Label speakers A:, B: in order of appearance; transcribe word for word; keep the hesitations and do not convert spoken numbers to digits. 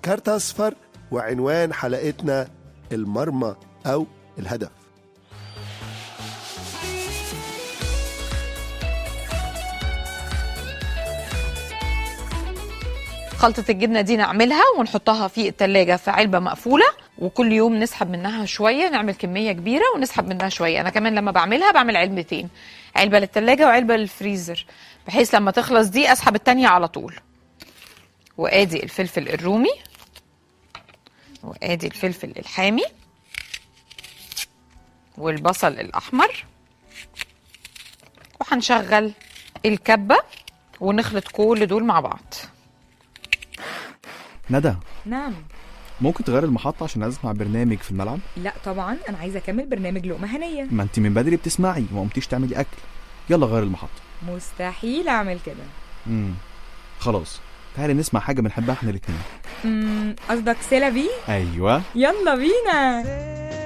A: كارت أصفر، وعنوان حلقتنا المرمى أو الهدف.
B: خلطة الجبنة دي نعملها ونحطها في التلاجة في علبة مقفولة، وكل يوم نسحب منها شوية، نعمل كمية كبيرة ونسحب منها شوية. أنا كمان لما بعملها بعمل علبتين، علبة للتلاجة وعلبة للفريزر، بحيث لما تخلص دي أسحب التانية على طول. وآدي الفلفل الرومي، وآدي الفلفل الحامي، والبصل الأحمر، وهنشغل الكبة ونخلط كل دول مع بعض.
C: ندى.
D: نعم.
C: ممكن تغير المحطة عشان أسمع برنامج في الملعب؟
D: لا طبعا، أنا عايزة أكمل برنامج لقمة هنية.
C: ما أنت من بدري بتسمعي وما قمتيش تعملي أكل. يلا غير المحطة.
D: مستحيل أعمل كده.
C: امم خلاص، تعالي نسمع حاجة بنحبها احنا الاتنين.
D: امم قصدك سيلا بي؟
C: أيوة،
D: يلا بينا.